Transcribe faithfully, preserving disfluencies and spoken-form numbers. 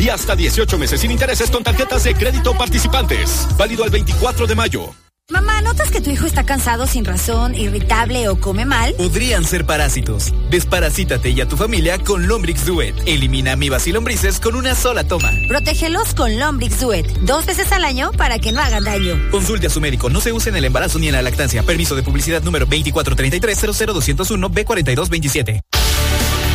y hasta dieciocho meses sin intereses con tarjetas de crédito participantes. Válido al veinticuatro de mayo. Mamá, ¿notas que tu hijo está cansado, sin razón, irritable o come mal? Podrían ser parásitos. Desparasítate y a tu familia con Lombrix Duet. Elimina amibas y lombrices con una sola toma. Protégelos con Lombrix Duet, dos veces al año para que no hagan daño. Consulte a su médico. No se use en el embarazo ni en la lactancia. Permiso de publicidad número veinticuatro treinta y tres cero cero dos cero uno B cuarenta y dos veintisiete.